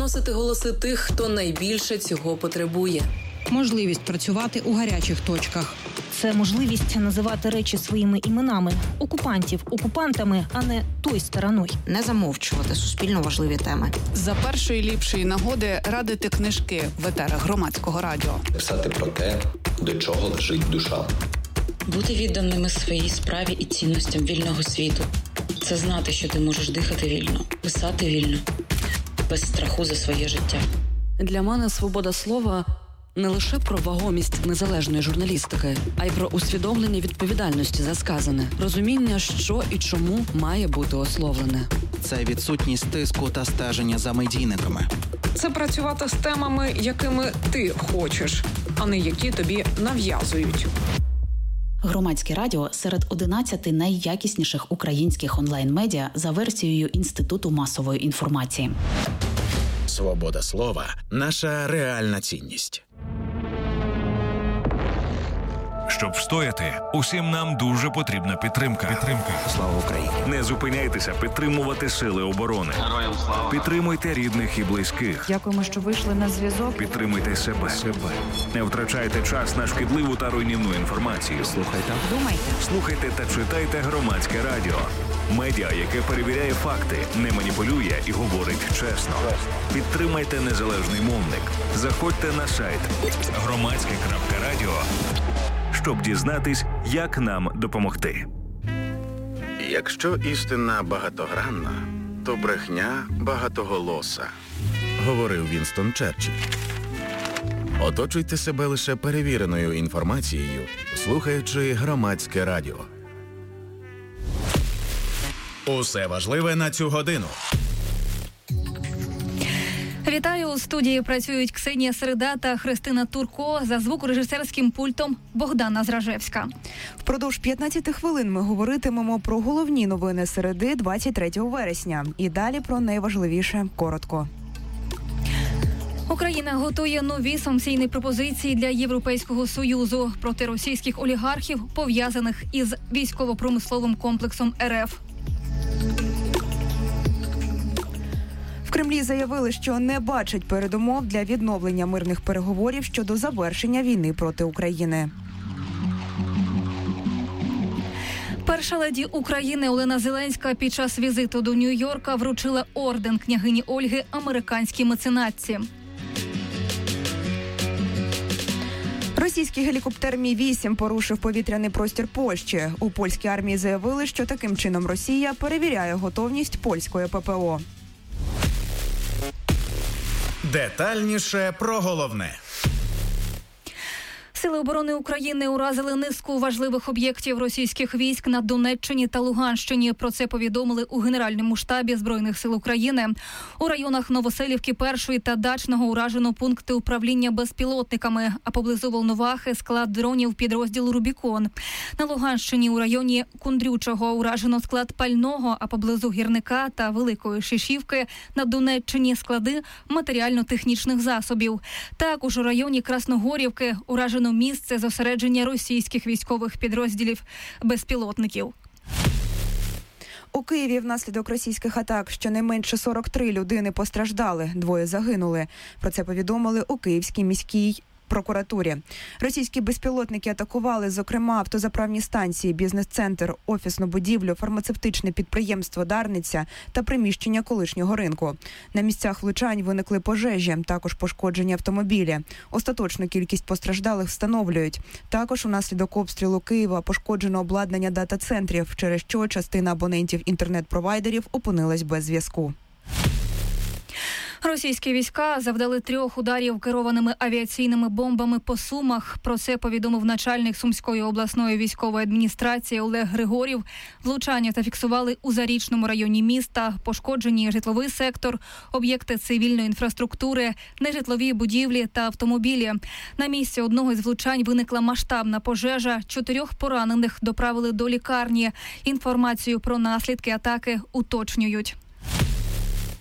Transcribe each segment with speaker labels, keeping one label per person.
Speaker 1: доносити голоси тих, хто найбільше цього потребує.
Speaker 2: Можливість працювати у гарячих точках.
Speaker 3: Це можливість називати речі своїми іменами. Окупантів окупантами, а не той стороною.
Speaker 4: Не замовчувати суспільно важливі теми.
Speaker 5: За першої ліпшої нагоди радити книжки в етерах Громадського радіо.
Speaker 6: Писати про те, до чого лежить душа.
Speaker 7: Бути відданими своїй справі і цінностям вільного світу. Це знати, що ти можеш дихати вільно, писати вільно, без страху за своє життя.
Speaker 8: Для мене свобода слова – не лише про вагомість незалежної журналістики, а й про усвідомлення відповідальності за сказане, розуміння, що і чому має бути ословлене.
Speaker 9: Це відсутність тиску та стеження за медійниками.
Speaker 10: Це працювати з темами, якими ти хочеш, а не які тобі нав'язують.
Speaker 11: Громадське радіо серед 11 найякісніших українських онлайн-медіа за версією Інституту масової інформації.
Speaker 12: Свобода слова – наша реальна цінність.
Speaker 13: Щоб встояти, усім нам дуже потрібна підтримка.
Speaker 12: Слава Україні!
Speaker 13: Не зупиняйтеся підтримувати сили оборони.
Speaker 14: Героям слава!
Speaker 13: Підтримуйте рідних і близьких.
Speaker 15: Дякуємо, що вийшли на зв'язок.
Speaker 13: Підтримуйте себе. Не втрачайте час на шкідливу та руйнівну інформацію. Слухайте та читайте Громадське радіо. Медіа, яке перевіряє факти, не маніпулює і говорить чесно. Підтримайте незалежний мовник. Заходьте на сайт громадське.радіо, щоб дізнатись, як нам допомогти.
Speaker 12: Якщо істина багатогранна, то брехня багатоголоса, говорив Вінстон Черчилль. Оточуйте себе лише перевіреною інформацією, слухаючи Громадське радіо. Усе важливе на цю годину.
Speaker 16: Вітаю, у студії працюють Ксенія Середа та Христина Турко, за звукорежисерським пультом Богдана Зражевська.
Speaker 17: Впродовж 15 хвилин ми говоритимемо про головні новини середи 23 вересня. І далі про найважливіше коротко.
Speaker 16: Україна готує нові санкційні пропозиції для Європейського Союзу проти російських олігархів, пов'язаних із військово-промисловим комплексом РФ.
Speaker 17: В Кремлі заявили, що не бачать передумов для відновлення мирних переговорів щодо завершення війни проти України.
Speaker 16: Перша леді України Олена Зеленська під час візиту до Нью-Йорка вручила орден княгині Ольги американській меценатці.
Speaker 17: Російський гелікоптер Мі-8 порушив повітряний простір Польщі. У польській армії заявили, що таким чином Росія перевіряє готовність польської ППО.
Speaker 12: Детальніше про головне.
Speaker 16: Сили оборони України уразили низку важливих об'єктів російських військ на Донеччині та Луганщині. Про це повідомили у Генеральному штабі Збройних сил України. У районах Новоселівки, Першої та Дачного уражено пункти управління безпілотниками, а поблизу Волновахи – склад дронів підрозділу «Рубікон». На Луганщині у районі Кундрючого уражено склад пального, а поблизу Гірника та Великої Шишівки на Донеччині – склади матеріально-технічних засобів. Також у районі Красногорівки уражено місце зосередження російських військових підрозділів безпілотників.
Speaker 17: У Києві внаслідок російських атак щонайменше 43 людини постраждали, 2 загинули. Про це повідомили у Київській міській прокуратурі. Російські безпілотники атакували, зокрема, автозаправні станції, бізнес-центр, офісну будівлю, фармацевтичне підприємство «Дарниця» та приміщення колишнього ринку. На місцях влучань виникли пожежі, також пошкоджені автомобілі. Остаточну кількість постраждалих встановлюють. Також унаслідок обстрілу Києва пошкоджено обладнання дата-центрів, через що частина абонентів інтернет-провайдерів опинилась без зв'язку.
Speaker 16: Російські війська завдали 3 ударів керованими авіаційними бомбами по Сумах. Про це повідомив начальник Сумської обласної військової адміністрації Олег Григорів. Влучання зафіксували у Зарічному районі міста, пошкоджені житловий сектор, об'єкти цивільної інфраструктури, нежитлові будівлі та автомобілі. На місці одного із влучань виникла масштабна пожежа. 4 поранених доправили до лікарні. Інформацію про наслідки атаки уточнюють.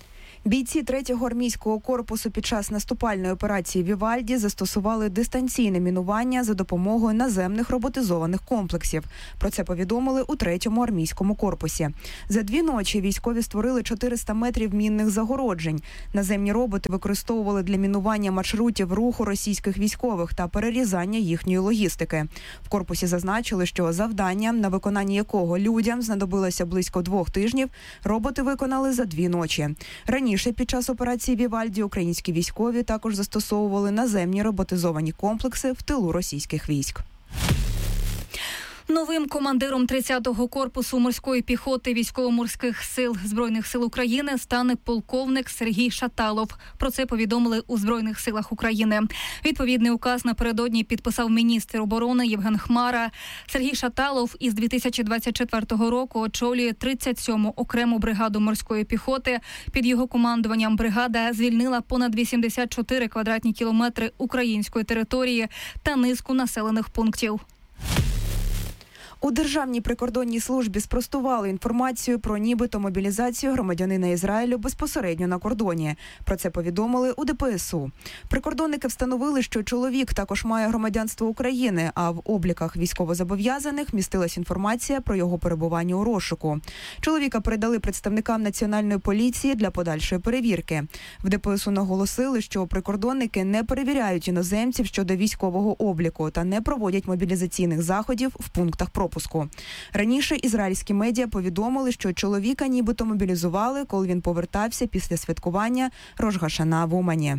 Speaker 17: Бійці 3-го армійського корпусу під час наступальної операції «Вівальді» застосували дистанційне мінування за допомогою наземних роботизованих комплексів. Про це повідомили у 3-му армійському корпусі. За 2 ночі військові створили 400 метрів мінних загороджень. Наземні роботи використовували для мінування маршрутів руху російських військових та перерізання їхньої логістики. В корпусі зазначили, що завдання, на виконання якого людям знадобилося близько 2 тижнів, роботи виконали за 2 ночі. Раніше під час операції «Вівальді» українські військові також застосовували наземні роботизовані комплекси в тилу російських військ.
Speaker 16: Новим командиром 30-го корпусу морської піхоти Військово-морських сил Збройних сил України стане полковник Сергій Шаталов. Про це повідомили у Збройних силах України. Відповідний указ напередодні підписав міністр оборони Євген Хмара. Сергій Шаталов із 2024 року очолює 37-му окрему бригаду морської піхоти. Під його командуванням бригада звільнила понад 84 квадратні кілометри української території та низку населених пунктів.
Speaker 17: У Державній прикордонній службі спростували інформацію про нібито мобілізацію громадянина Ізраїлю безпосередньо на кордоні. Про це повідомили у ДПСУ. Прикордонники встановили, що чоловік також має громадянство України, а в обліках військовозобов'язаних містилась інформація про його перебування у розшуку. Чоловіка передали представникам Національної поліції для подальшої перевірки. В ДПСУ наголосили, що прикордонники не перевіряють іноземців щодо військового обліку та не проводять мобілізаційних заходів в пунктах пропуску. Раніше ізраїльські медіа повідомили, що чоловіка нібито мобілізували, коли він повертався після святкування Рош га-Шана в Умані.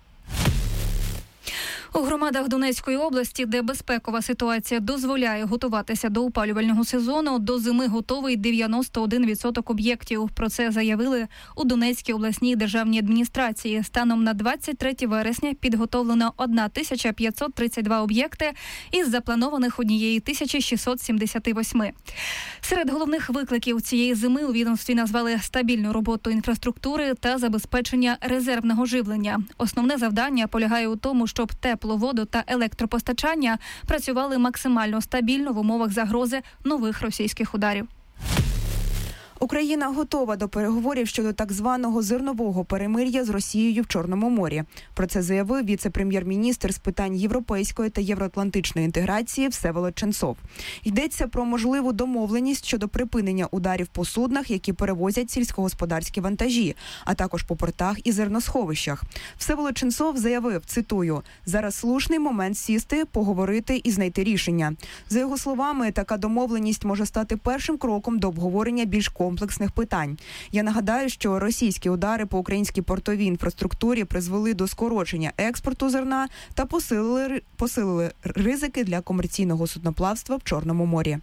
Speaker 16: У громадах Донецької області, де безпекова ситуація дозволяє готуватися до опалювального сезону, до зими готовий 91% об'єктів. Про це заявили у Донецькій обласній державній адміністрації. Станом на 23 вересня підготовлено 1532 об'єкти із запланованих 1678. Серед головних викликів цієї зими у відомстві назвали стабільну роботу інфраструктури та забезпечення резервного живлення. Основне завдання полягає у тому, щоб тепло, воду та електропостачання працювали максимально стабільно в умовах загрози нових російських ударів.
Speaker 17: Україна готова до переговорів щодо так званого зернового перемир'я з Росією в Чорному морі. Про це заявив віце-прем'єр-міністр з питань європейської та євроатлантичної інтеграції Всеволод Ченцов. Йдеться про можливу домовленість щодо припинення ударів по суднах, які перевозять сільськогосподарські вантажі, а також по портах і зерносховищах. Всеволод Ченцов заявив, цитую, «Зараз слушний момент сісти, поговорити і знайти рішення». За його словами, така домовленість може стати першим кроком до обговорення більш комплексних питань. Я нагадаю, що російські удари по українській портовій інфраструктурі призвели до скорочення експорту зерна та посилили ризики для комерційного судноплавства в Чорному морі.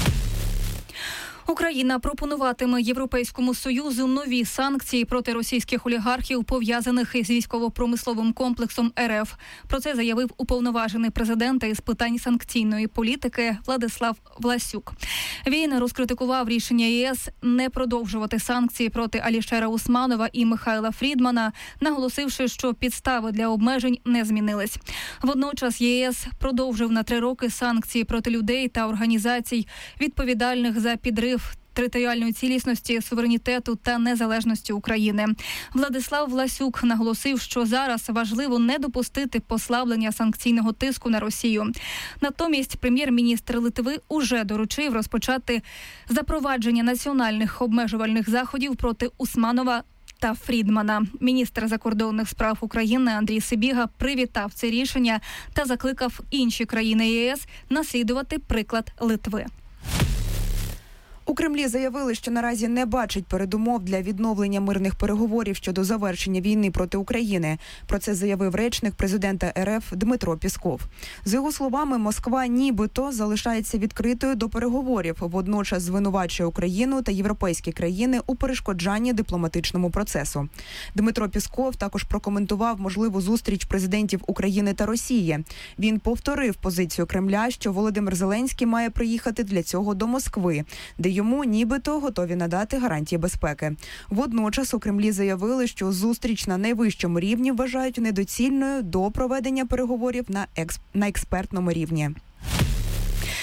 Speaker 16: Україна пропонуватиме Європейському Союзу нові санкції проти російських олігархів, пов'язаних із військово-промисловим комплексом РФ. Про це заявив уповноважений президента із питань санкційної політики Владислав Власюк. Він розкритикував рішення ЄС не продовжувати санкції проти Алішера Усманова і Михайла Фрідмана, наголосивши, що підстави для обмежень не змінились. Водночас ЄС продовжив на 3 роки санкції проти людей та організацій, відповідальних за підрив територіальної цілісності, суверенітету та незалежності України. Владислав Власюк наголосив, що зараз важливо не допустити послаблення санкційного тиску на Росію. Натомість прем'єр-міністр Литви уже доручив розпочати запровадження національних обмежувальних заходів проти Усманова та Фрідмана. Міністр закордонних справ України Андрій Сибіга привітав це рішення та закликав інші країни ЄС наслідувати приклад Литви.
Speaker 17: У Кремлі заявили, що наразі не бачать передумов для відновлення мирних переговорів щодо завершення війни проти України. Про це заявив речник президента РФ Дмитро Пісков. За його словами, Москва нібито залишається відкритою до переговорів, водночас звинувачує Україну та європейські країни у перешкоджанні дипломатичному процесу. Дмитро Пісков також прокоментував можливу зустріч президентів України та Росії. Він повторив позицію Кремля, що Володимир Зеленський має приїхати для цього до Москви, де йому нібито готові надати гарантії безпеки. Водночас у Кремлі заявили, що зустріч на найвищому рівні вважають недоцільною до проведення переговорів на експертному рівні.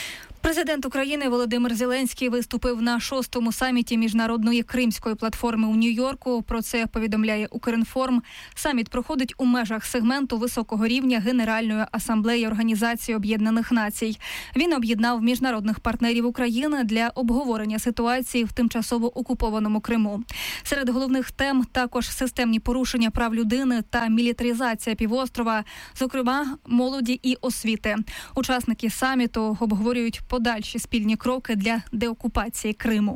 Speaker 16: Президент України Володимир Зеленський виступив на 6-му саміті міжнародної кримської платформи у Нью-Йорку. Про це повідомляє Укрінформ. Саміт проходить у межах сегменту високого рівня Генеральної асамблеї Організації Об'єднаних Націй. Він об'єднав міжнародних партнерів України для обговорення ситуації в тимчасово окупованому Криму. Серед головних тем також системні порушення прав людини та мілітаризація півострова, зокрема молоді і освіти. Учасники саміту обговорюють подальші спільні кроки для деокупації Криму.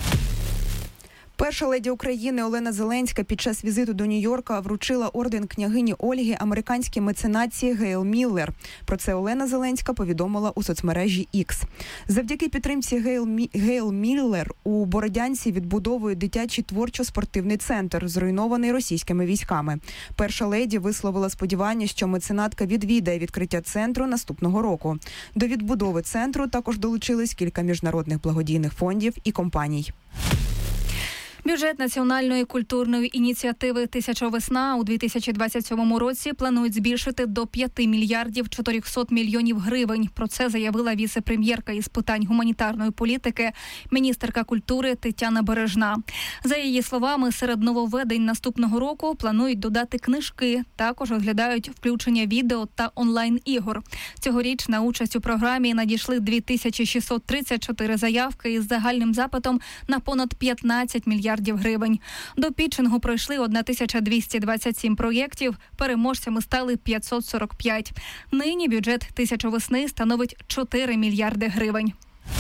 Speaker 17: Перша леді України Олена Зеленська під час візиту до Нью-Йорка вручила орден княгині Ольги американській меценатці Гейл Міллер. Про це Олена Зеленська повідомила у соцмережі X. Завдяки підтримці Гейл Міллер у Бородянці відбудовують дитячий творчо-спортивний центр, зруйнований російськими військами. Перша леді висловила сподівання, що меценатка відвідає відкриття центру наступного року. До відбудови центру також долучились кілька міжнародних благодійних фондів і компаній.
Speaker 16: Бюджет національної культурної ініціативи «Тисяча весна» у 2027 році планують збільшити до 5 мільярдів 400 мільйонів гривень. Про це заявила віце-прем'єрка із питань гуманітарної політики, міністерка культури Тетяна Бережна. За її словами, серед нововведень наступного року планують додати книжки, також розглядають включення відео та онлайн-ігор. Цьогоріч на участь у програмі надійшли 2634 заявки із загальним запитом на понад 15 мільярдів гривень. До пітчингу пройшли 1227 проєктів, переможцями стали 545. Нині бюджет «Тисяча весни» становить 4 мільярди гривень.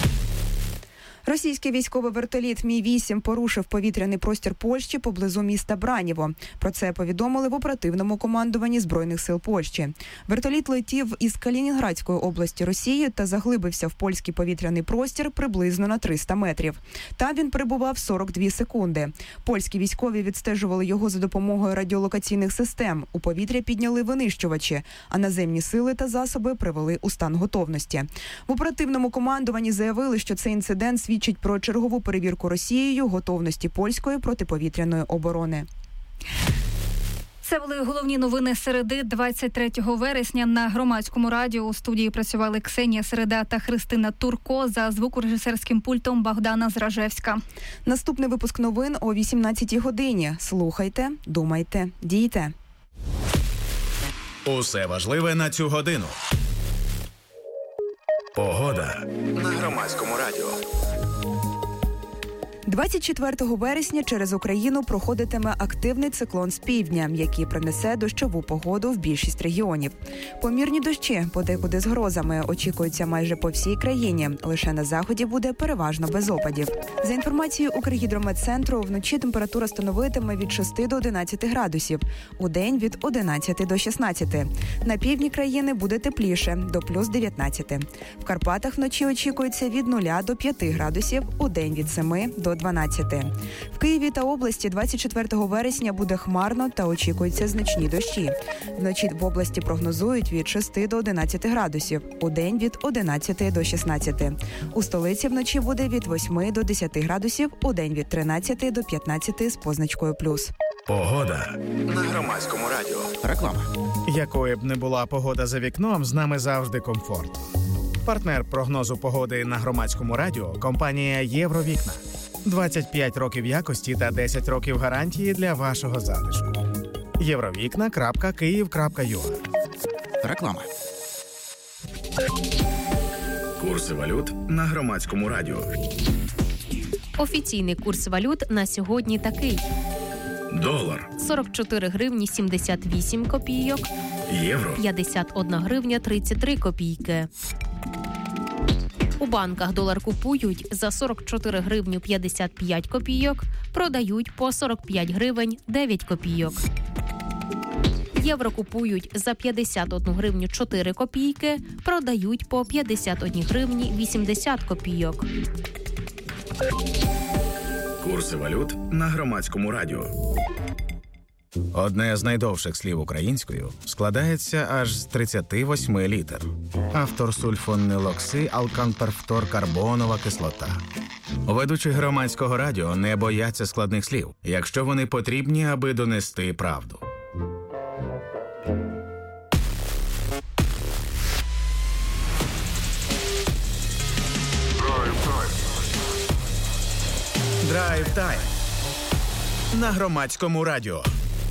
Speaker 17: Російський військовий вертоліт Мі-8 порушив повітряний простір Польщі поблизу міста Браніво. Про це повідомили в оперативному командуванні Збройних сил Польщі. Вертоліт летів із Калінінградської області Росії та заглибився в польський повітряний простір приблизно на 300 метрів. Там він перебував 42 секунди. Польські військові відстежували його за допомогою радіолокаційних систем. У повітря підняли винищувачі, а наземні сили та засоби привели у стан готовності. В оперативному командуванні заявили, що цей інцидент свідчить про чергову перевірку Росією готовності польської протиповітряної оборони.
Speaker 16: Це були головні новини середи 23 вересня на Громадському радіо. У студії працювали Ксенія Середа та Христина Турко, за звукорежисерським пультом Богдана Зражевська.
Speaker 17: Наступний випуск новин о 18-й годині. Слухайте, думайте, дійте.
Speaker 12: Усе важливе на цю годину. Погода на Громадському радіо.
Speaker 17: 24 вересня через Україну проходитиме активний циклон з півдня, який принесе дощову погоду в більшість регіонів. Помірні дощі, подекуди з грозами, очікуються майже по всій країні. Лише на заході буде переважно без опадів. За інформацією Укргідрометцентру, вночі температура становитиме від 6 до 11 градусів, удень від 11 до 16. На півдні країни буде тепліше, до плюс 19. В Карпатах вночі очікується від 0 до 5 градусів, удень від 7 до 12. В Києві та області 24 вересня буде хмарно та очікуються значні дощі. Вночі в області прогнозують від 6 до 11 градусів, удень від 11 до 16. У столиці вночі буде від 8 до 10 градусів, удень від 13 до 15 з позначкою плюс.
Speaker 12: Погода на Громадському радіо.
Speaker 9: Реклама.
Speaker 14: Якою б не була погода за вікном, з нами завжди комфорт. Партнер прогнозу погоди на Громадському радіо – компанія «Євровікна». 25 років якості та 10 років гарантії для вашого затишку. Євровікна.Київ.ua.
Speaker 9: Реклама.
Speaker 12: Курси валют на Громадському радіо.
Speaker 18: Офіційний курс валют на сьогодні такий.
Speaker 12: Долар
Speaker 18: 44 гривні 78 копійок.
Speaker 12: Євро
Speaker 18: 51 гривня 33 копійки. У банках долар купують за 44 гривню 55 копійок, продають по 45 гривень 9 копійок. Євро купують за 51 гривню 4 копійки, продають по 51 гривні 80 копійок.
Speaker 12: Курси валют на Громадському радіо.
Speaker 14: Одне з найдовших слів українською складається аж з 38 літер. Автор сульфонилокси алканперфторкарбонова кислота. Ведучі Громадського радіо не бояться складних слів, якщо вони потрібні, аби донести правду. Драйв Тайм на Громадському радіо.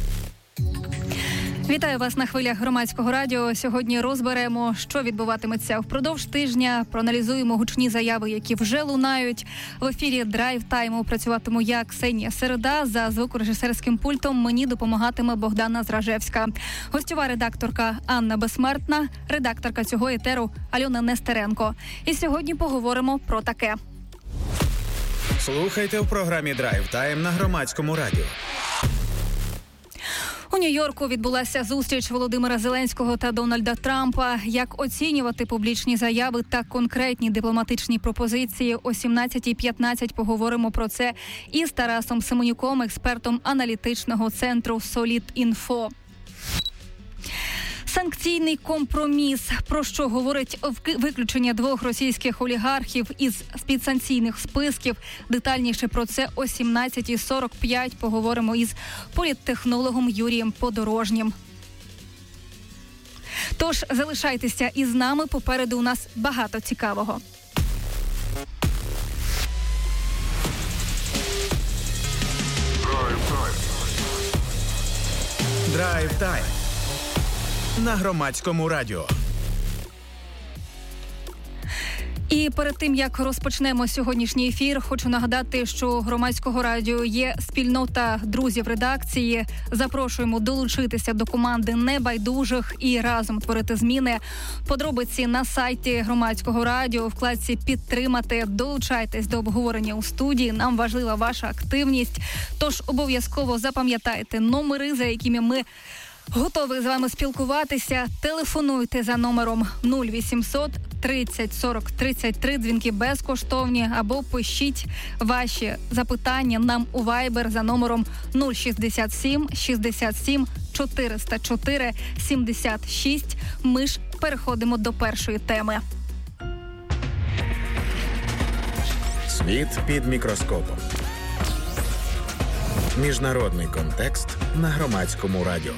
Speaker 16: Вітаю вас на хвилях Громадського радіо. Сьогодні розберемо, що відбуватиметься впродовж тижня. Проаналізуємо гучні заяви, які вже лунають. В ефірі Драйв Тайму працюватиму я, Ксенія Середа. За звукорежисерським пультом мені допомагатиме Богдана Зражевська. Гостьова редакторка Анна Безсмертна, редакторка цього етеру Альона Нестеренко. І сьогодні поговоримо про таке.
Speaker 14: Слухайте в програмі Драйв Тайм на Громадському радіо.
Speaker 16: У Нью-Йорку відбулася зустріч Володимира Зеленського та Дональда Трампа. Як оцінювати публічні заяви та конкретні дипломатичні пропозиції? О 17:15 поговоримо про це із Тарасом Семенюком, експертом аналітичного центру Solid.Info. Санкційний компроміс. Про що говорить виключення двох російських олігархів із підсанкційних списків? Детальніше про це о 17:45 поговоримо із політтехнологом Юрієм Подорожнім. Тож залишайтеся із нами, попереду у нас багато цікавого.
Speaker 14: Драйв Тайм на Громадському радіо.
Speaker 16: І перед тим, як розпочнемо сьогоднішній ефір, хочу нагадати, що у Громадського радіо є спільнота друзів редакції. Запрошуємо долучитися до команди небайдужих і разом творити зміни. Подробиці на сайті Громадського радіо, в вкладці «Підтримати». Долучайтесь до обговорення у студії. Нам важлива ваша активність. Тож обов'язково запам'ятайте номери, за якими ми готові з вами спілкуватися. Телефонуйте за номером 0800 30 40 33, дзвінки безкоштовні, або пишіть ваші запитання нам у Viber за номером 067 67 404 76. Ми ж переходимо до першої теми.
Speaker 14: Світ під мікроскопом. Міжнародний контекст на Громадському радіо.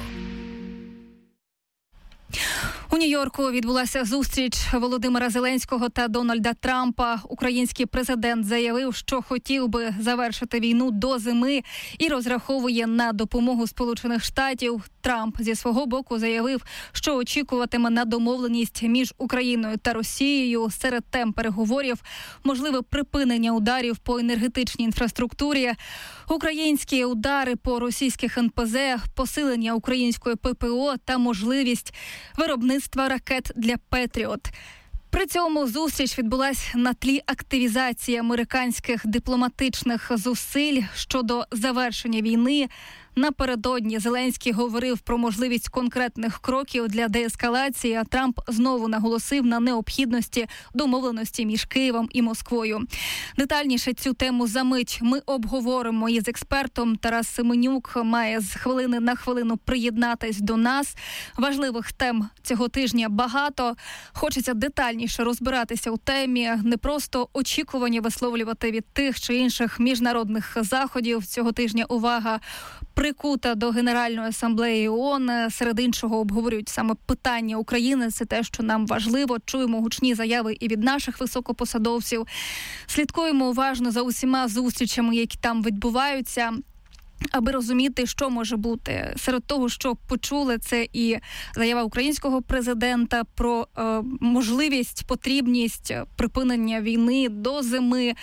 Speaker 16: У Нью-Йорку відбулася зустріч Володимира Зеленського та Дональда Трампа. Український президент заявив, що хотів би завершити війну до зими і розраховує на допомогу Сполучених Штатів. Трамп зі свого боку заявив, що очікуватиме на домовленість між Україною та Росією. Серед тем переговорів можливе припинення ударів по енергетичній інфраструктурі, українські удари по російських НПЗ, посилення української ППО та можливість виробництва ракет для «Петріот». При цьому зустріч відбулась на тлі активізації американських дипломатичних зусиль щодо завершення війни. Напередодні Зеленський говорив про можливість конкретних кроків для деескалації, а Трамп знову наголосив на необхідності домовленості між Києвом і Москвою. Детальніше цю тему за мить ми обговоримо із експертом. Тарас Семенюк має з хвилини на хвилину приєднатись до нас. Важливих тем цього тижня багато. Хочеться детальніше розбиратися у темі, не просто очікування висловлювати від тих чи інших міжнародних заходів. Цього тижня увага прикута до Генеральної асамблеї ООН. Серед іншого обговорюють саме питання України. Це те, що нам важливо. Чуємо гучні заяви і від наших високопосадовців. Слідкуємо уважно за усіма зустрічами, які там відбуваються, аби розуміти, що може бути. Серед того, що почули, це і заява українського президента про можливість, потрібність припинення війни до зими.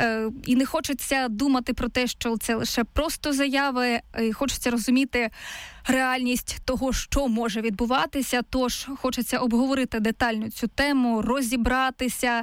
Speaker 16: І не хочеться думати про те, що це лише просто заяви. І хочеться розуміти реальність того, що може відбуватися. Тож хочеться обговорити детально цю тему, розібратися.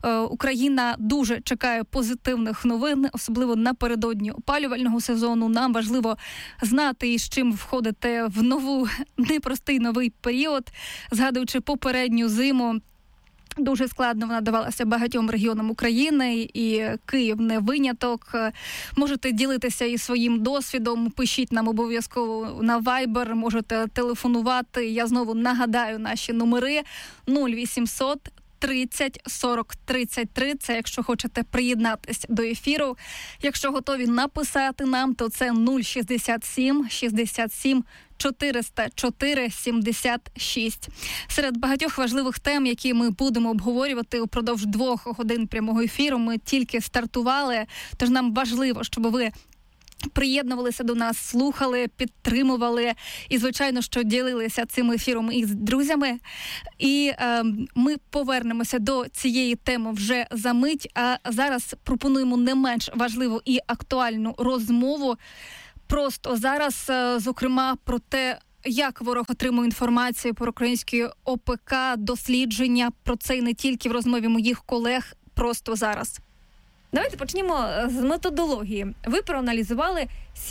Speaker 16: Україна дуже чекає позитивних новин, особливо напередодні опалювального сезону. Нам важливо знати, із чим входите в непростий новий період. Згадуючи попередню зиму, дуже складно вона давалася багатьом регіонам України, і Київ не виняток. Можете ділитися і своїм досвідом, пишіть нам обов'язково на Viber, можете телефонувати. Я знову нагадаю наші номери 0800 30 40 33. Це якщо хочете приєднатись до ефіру. Якщо готові написати нам, то це 067 67 404 76. Серед багатьох важливих тем, які ми будемо обговорювати упродовж 2 годин прямого ефіру, ми тільки стартували, тож нам важливо, щоб ви приєднувалися до нас, слухали, підтримували і, звичайно, що ділилися цим ефіром із друзями. І ми повернемося до цієї теми вже за мить, а зараз пропонуємо не менш важливу і актуальну розмову. Просто зараз, зокрема, про те, як ворог отримує інформацію про українські ОПК, дослідження, про це і не тільки в розмові моїх колег, просто зараз. Давайте почнемо з методології. Ви проаналізували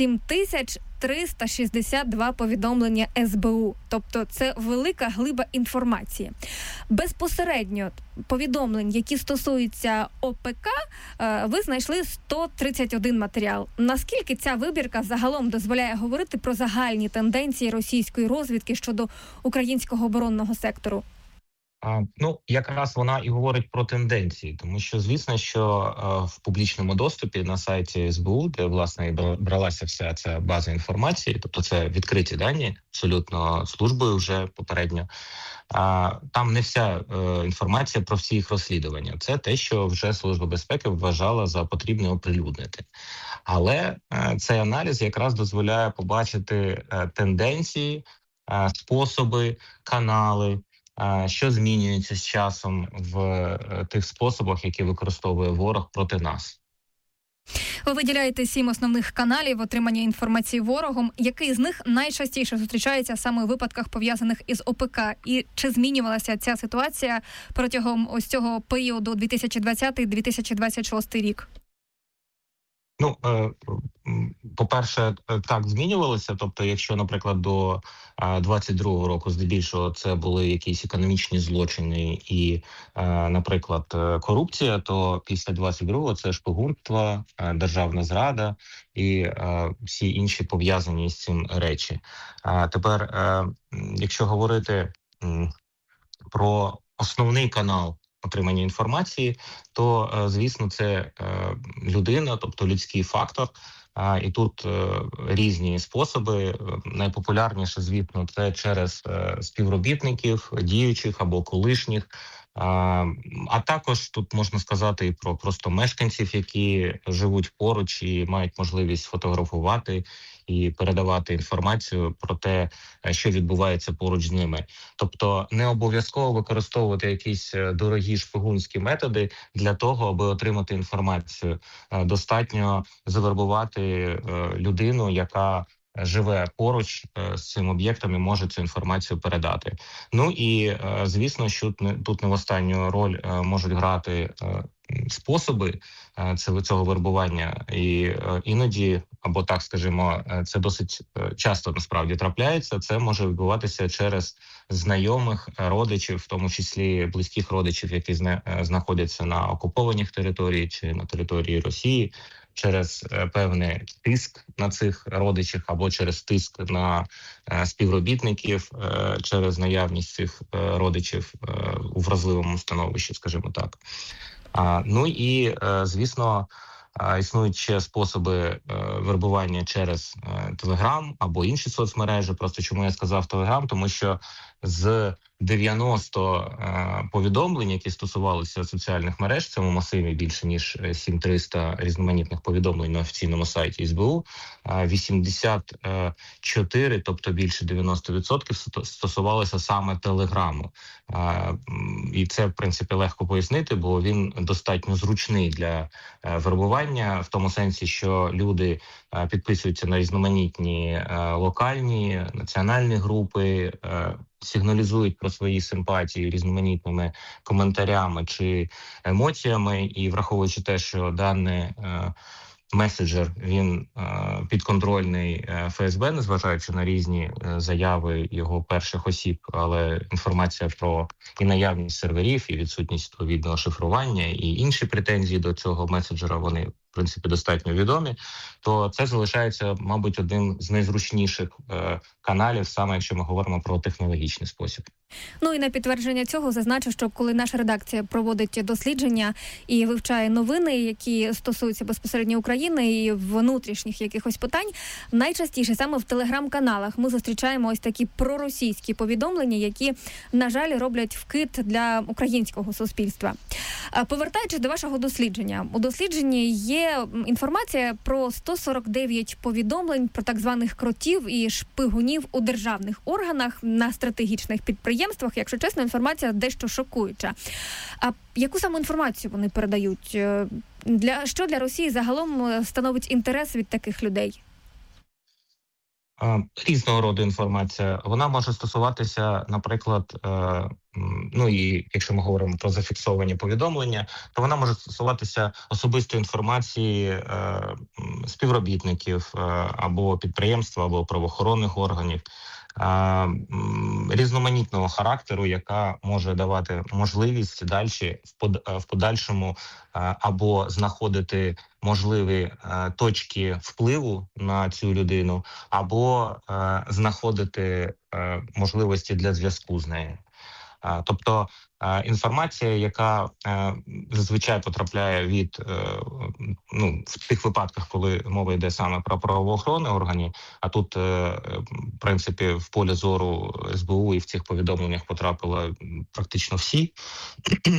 Speaker 16: 7362 повідомлення СБУ. Тобто це велика глиба інформації. Безпосередньо повідомлень, які стосуються ОПК, ви знайшли 131 матеріал. Наскільки ця вибірка загалом дозволяє говорити про загальні тенденції російської розвідки щодо українського оборонного сектору?
Speaker 19: Якраз вона і говорить про тенденції, тому що, звісно, що в публічному доступі на сайті СБУ, де, власне, і бралася вся ця база інформації, тобто це відкриті дані, абсолютно службою вже попередньо, там не вся інформація про всі їх розслідування. Це те, що вже Служба безпеки вважала за потрібне оприлюднити. Але цей аналіз якраз дозволяє побачити тенденції, способи, канали, що змінюється з часом в тих способах, які використовує ворог проти нас.
Speaker 16: Ви виділяєте 7 основних каналів отримання інформації ворогом. Який з них найчастіше зустрічається саме у випадках, пов'язаних із ОПК? І чи змінювалася ця ситуація протягом ось цього періоду 2020-2026 рік?
Speaker 19: По-перше, так, змінювалося. Тобто, якщо, наприклад, до 22-го року здебільшого це були якісь економічні злочини і, наприклад, корупція, то після 22-го це шпигунство, державна зрада і всі інші пов'язані з цим речі. Тепер, якщо говорити про основний канал отримання інформації, то, звісно, це людина, тобто людський фактор. І тут різні способи. Найпопулярніше, звісно, це через співробітників, діючих або колишніх. А також тут можна сказати і про просто мешканців, які живуть поруч і мають можливість фотографувати і передавати інформацію про те, що відбувається поруч з ними. Тобто не обов'язково використовувати якісь дорогі шпигунські методи для того, аби отримати інформацію. Достатньо завербувати людину, яка живе поруч з цим об'єктом і може цю інформацію передати. І, звісно, що тут не в останню роль можуть грати способи цього вербування. І іноді, або так скажімо, це досить часто насправді трапляється, це може відбуватися через знайомих, родичів, в тому числі близьких родичів, які знаходяться на окупованих територіях чи на території Росії, через певний тиск на цих родичів або через тиск на співробітників, через наявність цих родичів у вразливому становищі, скажімо так. Звісно, існують ще способи вербування через Телеграм або інші соцмережі. Просто чому я сказав Телеграм? Тому що з 90 повідомлень, які стосувалися соціальних мереж, в цьому масиві більше ніж 7300 різноманітних повідомлень на офіційному сайті СБУ, 84, тобто більше 90% стосувалися саме Телеграму. І це, в принципі, легко пояснити, бо він достатньо зручний для вербування, в тому сенсі, що люди підписуються на різноманітні локальні, національні групи, сигналізують про свої симпатії різноманітними коментарями чи емоціями, і враховуючи те, що даний меседжер, він підконтрольний ФСБ, незважаючи на різні заяви його перших осіб, але інформація про і наявність серверів, і відсутність відповідного шифрування, і інші претензії до цього меседжера, вони в принципі, достатньо відомі, то це залишається, мабуть, одним з найзручніших каналів, саме якщо ми говоримо про технологічний спосіб.
Speaker 16: Ну і на підтвердження цього зазначу, що коли наша редакція проводить дослідження і вивчає новини, які стосуються безпосередньо України і внутрішніх якихось питань, найчастіше саме в телеграм-каналах ми зустрічаємо ось такі проросійські повідомлення, які, на жаль, роблять вкид для українського суспільства. Повертаючись до вашого дослідження, у дослідженні є інформація про 149 повідомлень про так званих кротів і шпигунів у державних органах на стратегічних підприємствах. Якщо чесно, інформація дещо шокуюча. А яку саме інформацію вони передають? Що для Росії загалом становить інтерес від таких людей?
Speaker 19: Різного роду інформація. Вона може стосуватися, наприклад, ну і якщо ми говоримо про зафіксовані повідомлення, то вона може стосуватися особистої інформації співробітників або підприємства, або правоохоронних органів, різноманітного характеру, яка може давати можливість далі в подальшому або знаходити можливі точки впливу на цю людину, або знаходити можливості для зв'язку з нею. Тобто інформація, яка зазвичай потрапляє від, в тих випадках, коли мова йде саме про правоохоронні органи, а тут, в принципі, в полі зору СБУ і в цих повідомленнях потрапили практично всі